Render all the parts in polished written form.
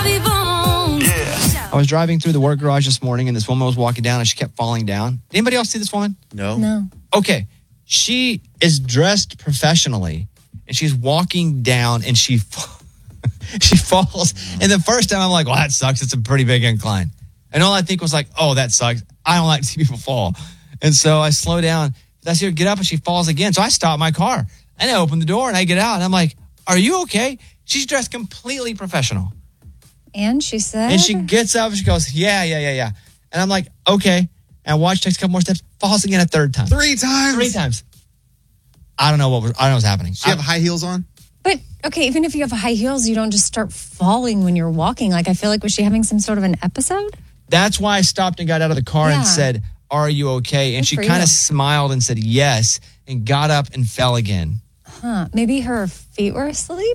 I was driving through the work garage this morning, and this woman was walking down, and she kept falling down. Did anybody else see this woman? No. Okay. She is dressed professionally, and she's walking down, and she falls. And the first time, I'm like, well, that sucks. It's a pretty big incline. And all I think was like, oh, that sucks. I don't like to see people fall. And so I slow down. I see her get up, and she falls again. So I stop my car, and I open the door, and I get out, and I'm like, are you okay? She's dressed completely professional. And she said? And she gets up and she goes, yeah. And I'm like, okay. And I watch, takes a couple more steps, falls again a third time. 3 times? 3 times. I don't know what was happening. She have high heels on? But, okay, even if you have high heels, you don't just start falling when you're walking. Like, I feel like, was she having some sort of an episode? That's why I stopped and got out of the car and said, are you okay? And she kind of smiled and said yes, and got up and fell again. Huh. Maybe her feet were asleep?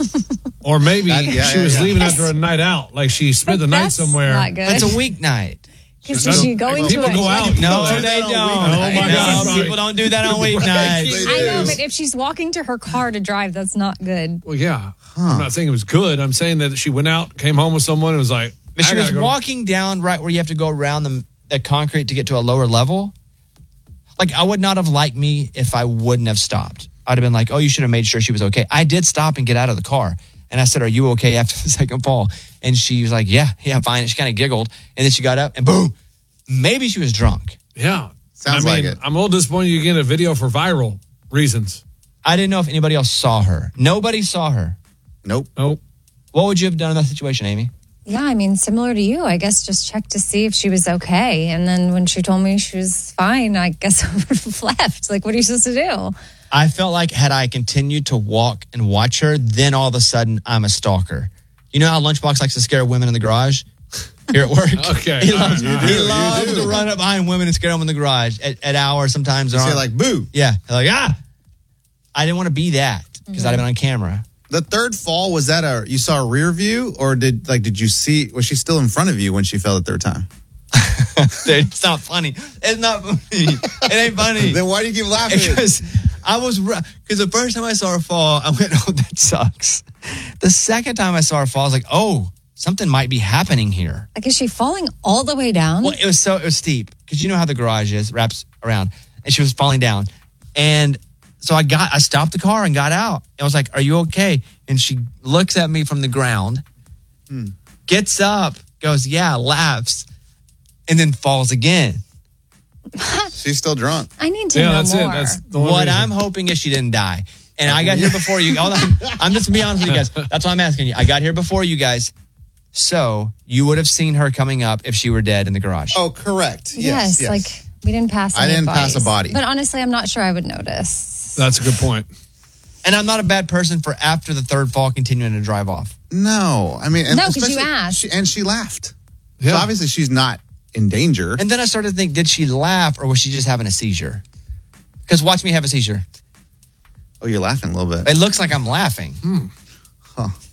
Or maybe she was leaving after a night out. Like she spent the night somewhere. Not good. It's a weeknight. Is she going people to go out. No, they don't. Oh my God. People don't do that on weeknights. I know, but if she's walking to her car to drive, that's not good. Well, yeah. I'm not saying it was good. I'm saying that she went out, came home with someone, and was like, But she was walking down right where you have to go around the concrete to get to a lower level. Like, I would not have liked me if I wouldn't have stopped. I'd have been like, oh, you should have made sure she was okay. I did stop and get out of the car. And I said, are you okay after the second fall? And she was like, yeah, fine. And she kind of giggled. And then she got up and boom, maybe she was drunk. Yeah. Sounds like it. I'm a little disappointed you get a video for viral reasons. I didn't know if anybody else saw her. Nobody saw her. Nope. Nope. What would you have done in that situation, Amy? Yeah, I mean, similar to you, I guess just check to see if she was okay. And then when she told me she was fine, I guess I would have left. Like, what are you supposed to do? I felt like had I continued to walk and watch her, then all of a sudden I'm a stalker. You know how Lunchbox likes to scare women in the garage? Here at work? Okay. He loves to run up behind women and scare them in the garage at hours sometimes. You say like, boo. Yeah. Like, ah! I didn't want to be that because I'd have been on camera. The third fall, was that you saw a rear view, or did you see, was she still in front of you when she fell the third time? It's not funny. It's not funny. It ain't funny. Then why do you keep laughing? Because the first time I saw her fall, I went, oh, that sucks. The second time I saw her fall, I was like, oh, something might be happening here. Like, is she falling all the way down? Well, it was steep because you know how the garage is, wraps around, and she was falling down. And so I stopped the car and got out. I was like, are you okay? And she looks at me from the ground, gets up, goes, yeah, laughs, and then falls again. She's still drunk. I need to know more. That's the one What reason. I'm hoping is she didn't die. And I got here before you. Hold on. I'm just going to be honest with you guys. That's why I'm asking you. I got here before you guys. So you would have seen her coming up if she were dead in the garage. Oh, correct. Yes. Like, we didn't pass any I didn't bodies. pass a body. But honestly, I'm not sure I would notice. That's a good point. And I'm not a bad person for after the third fall continuing to drive off. No. I mean, No, 'cause you asked. And she laughed. Yeah. So obviously she's not in danger. And then I started to think, did she laugh or was she just having a seizure? Because watch me have a seizure. Oh, you're laughing a little bit. It looks like I'm laughing.